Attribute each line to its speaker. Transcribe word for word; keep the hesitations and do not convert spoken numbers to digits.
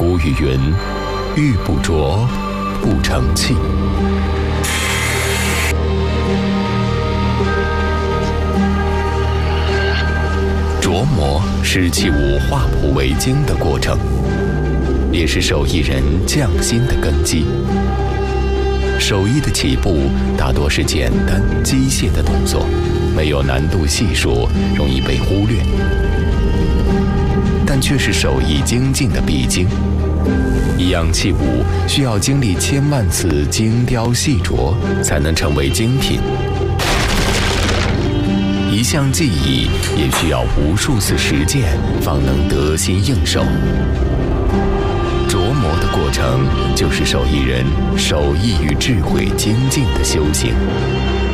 Speaker 1: 古语云：玉不琢，不成器。琢磨是器物化朴为精的过程，也是手艺人匠心的根基。手艺的起步大多是简单机械的动作，没有难度系数，容易被忽略，但却是手艺精进的必经。一样器物需要经历千万次精雕细琢，才能成为精品。一项技艺也需要无数次实践，方能得心应手。琢磨的过程，就是手艺人手艺与智慧精进的修行。